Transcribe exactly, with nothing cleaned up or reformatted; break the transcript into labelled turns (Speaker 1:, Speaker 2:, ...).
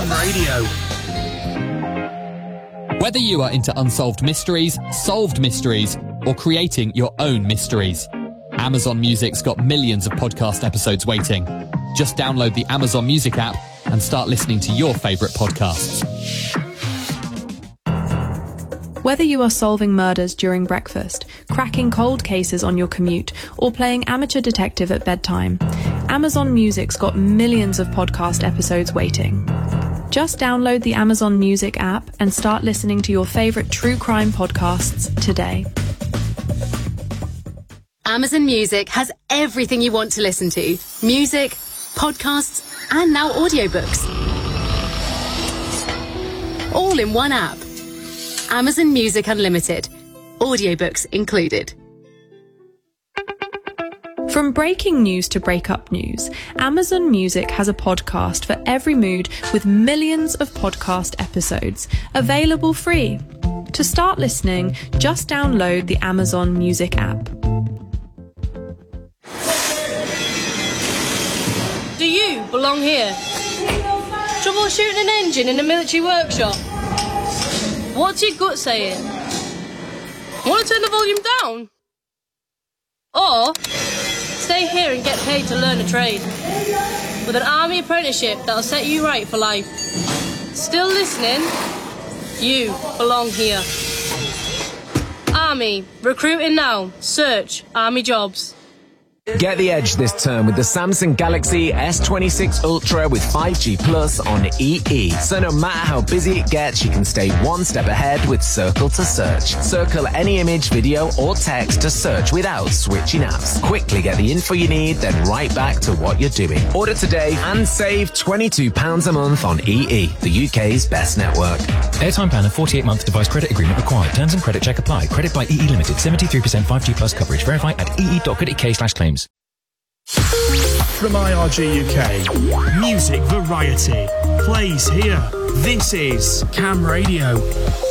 Speaker 1: Cam Radio.
Speaker 2: Whether you are into unsolved mysteries, solved mysteries, or creating your own mysteries, Amazon Music's got millions of podcast episodes waiting. Just download the Amazon Music app and start listening to your favourite podcasts.
Speaker 3: Whether you are solving murders during breakfast, cracking cold cases on your commute, or playing amateur detective at bedtime, Amazon Music's got millions of podcast episodes waiting. Just download the Amazon Music app and start listening to your favourite true crime podcasts today.
Speaker 4: Amazon Music has everything you want to listen to. Music, podcasts, and now audiobooks. All in one app. Amazon Music Unlimited. Audiobooks included.
Speaker 3: From breaking news to breakup news, Amazon Music has a podcast for every mood with millions of podcast episodes, available free. To start listening, just download the Amazon Music app.
Speaker 5: Do you belong here? Troubleshooting an engine in a military workshop? What's your gut saying? Want to turn the volume down? Or stay here and get paid to learn a trade with an army apprenticeship that'll set you right for life. Still listening? You belong here. Army, recruiting now. Search Army jobs.
Speaker 6: Get the edge this term with the Samsung Galaxy S twenty-six Ultra with five G Plus on E E. So no matter how busy it gets, you can stay one step ahead with Circle to Search. Circle any image, video or text to search without switching apps. Quickly get the info you need, then right back to what you're doing. Order today and save twenty-two pounds a month on E E, the U K's best network.
Speaker 7: Airtime plan and forty-eight month device credit agreement required. Terms and credit check apply. Credit by E E Limited. seventy-three percent five G Plus coverage. Verify at ee.co.uk slash claims.
Speaker 1: From I R G U K, music variety plays here. This is Cam Radio.